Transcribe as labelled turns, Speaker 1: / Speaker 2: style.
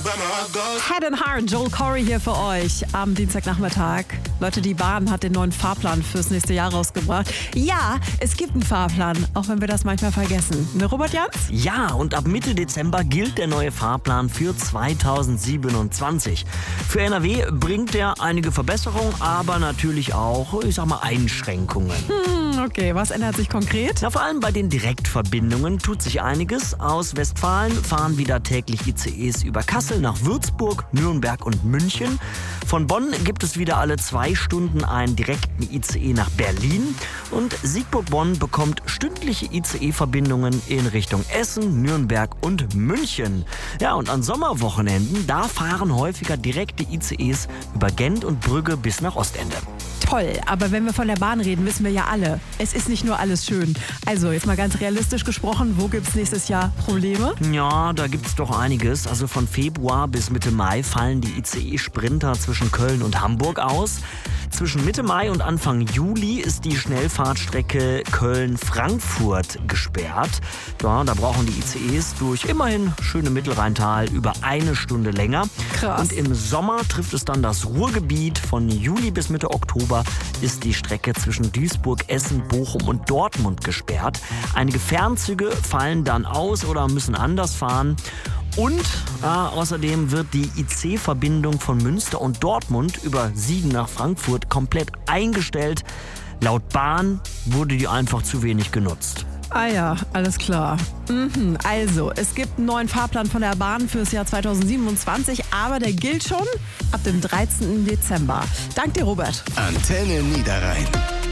Speaker 1: Head and Heart, Joel Corey hier für euch am Dienstagnachmittag. Leute, die Bahn hat den neuen Fahrplan fürs nächste Jahr rausgebracht. Ja, es gibt einen Fahrplan, auch wenn wir das manchmal vergessen. Ne, Robert Jans?
Speaker 2: Ja, und ab Mitte Dezember gilt der neue Fahrplan für 2027. Für NRW bringt er einige Verbesserungen, aber natürlich auch, Einschränkungen.
Speaker 1: Okay, was ändert sich konkret?
Speaker 2: Na, vor allem bei den Direktverbindungen tut sich einiges. Aus Westfalen fahren wieder täglich ICEs über Kassel nach Würzburg, Nürnberg und München. Von Bonn gibt es wieder alle 2 Stunden einen direkten ICE nach Berlin. Und Siegburg-Bonn bekommt stündliche ICE-Verbindungen in Richtung Essen, Nürnberg und München. Ja, und an Sommerwochenenden, da fahren häufiger direkte ICEs über Gent und Brügge bis nach Ostende.
Speaker 1: Toll, aber wenn wir von der Bahn reden, wissen wir ja alle, es ist nicht nur alles schön. Also jetzt mal ganz realistisch gesprochen, wo gibt's nächstes Jahr Probleme?
Speaker 2: Ja, da gibt's doch einiges. Also von Februar bis Mitte Mai fallen die ICE-Sprinter zwischen Köln und Hamburg aus. Zwischen Mitte Mai und Anfang Juli ist die Schnellfahrtstrecke Köln-Frankfurt gesperrt. Ja, da brauchen die ICEs durch immerhin schöne Mittelrheintal über 1 Stunde länger.
Speaker 1: Krass.
Speaker 2: Und im Sommer trifft es dann das Ruhrgebiet. Von Juli bis Mitte Oktober ist die Strecke zwischen Duisburg, Essen, Bochum und Dortmund gesperrt. Einige Fernzüge fallen dann aus oder müssen anders fahren. Und außerdem wird die IC-Verbindung von Münster und Dortmund über Siegen nach Frankfurt komplett eingestellt. Laut Bahn wurde die einfach zu wenig genutzt.
Speaker 1: Ah ja, alles klar. Also, es gibt einen neuen Fahrplan von der Bahn fürs Jahr 2027, aber der gilt schon ab dem 13. Dezember. Dank dir, Robert.
Speaker 3: Antenne Niederrhein.